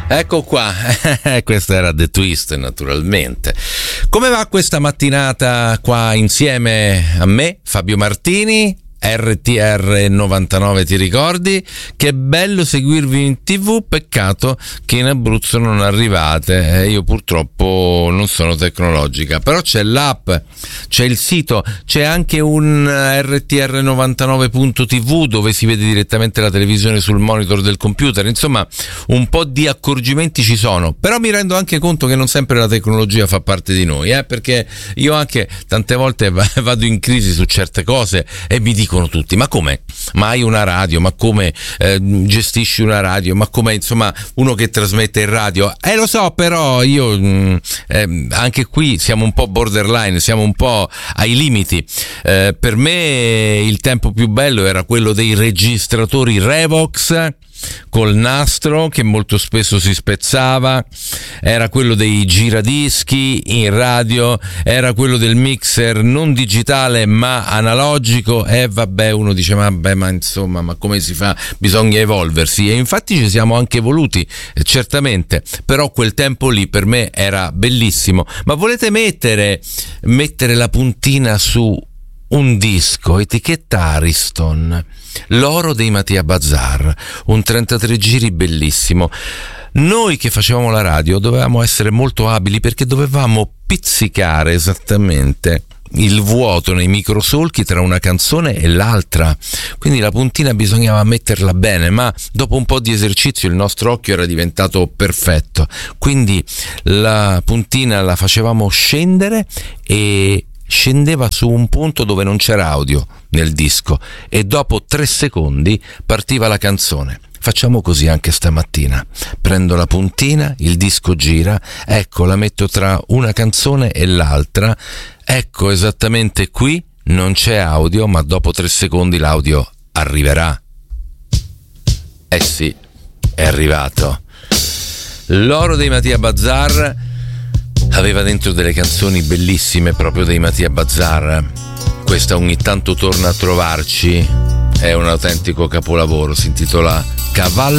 Ecco qua, questa era The Twist, naturalmente. Come va questa mattinata qua insieme a me, Fabio Martini? RTR 99, ti ricordi? Che bello seguirvi in TV, peccato che in Abruzzo non arrivate, io purtroppo non sono tecnologica, però c'è l'app, c'è il sito, c'è anche un RTR99.tv dove si vede direttamente la televisione sul monitor del computer, insomma un po' di accorgimenti ci sono, però mi rendo anche conto che non sempre la tecnologia fa parte di noi, perché io anche tante volte vado in crisi su certe cose e mi dicono tutti: ma come? Ma hai una radio? Ma come gestisci una radio? Ma come, insomma, uno che trasmette in radio? Lo so, però io anche qui siamo un po' borderline, siamo un po' ai limiti. Per me il tempo più bello era quello dei registratori Revox col nastro che molto spesso si spezzava, era quello dei giradischi in radio, era quello del mixer non digitale ma analogico, e vabbè, uno dice ma insomma, ma come si fa? Bisogna evolversi, e infatti ci siamo anche evoluti, certamente, però quel tempo lì per me era bellissimo. Ma volete mettere la puntina su un disco, etichetta Ariston, l'oro dei Mattia Bazar, un 33 giri bellissimo. Noi che facevamo la radio dovevamo essere molto abili, perché dovevamo pizzicare esattamente il vuoto nei microsolchi tra una canzone e l'altra, quindi la puntina bisognava metterla bene, ma dopo un po' di esercizio il nostro occhio era diventato perfetto, quindi la puntina la facevamo scendere e scendeva su un punto dove non c'era audio nel disco, e dopo 3 secondi partiva la canzone. Facciamo così anche stamattina: prendo la puntina, il disco gira, ecco, la metto tra una canzone e l'altra, ecco, esattamente qui non c'è audio, ma dopo 3 secondi l'audio arriverà. Sì, è arrivato. L'oro dei Mattia Bazar aveva dentro delle canzoni bellissime proprio dei Mattia Bazar. Questa ogni tanto torna a trovarci, è un autentico capolavoro, si intitola Cavallo